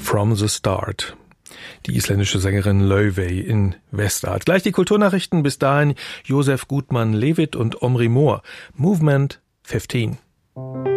From the Start. Die isländische Sängerin Laufey in Westart. Gleich die Kulturnachrichten. Bis dahin Josef Gutmann-Lewitt und Omri Moore. Movement 15.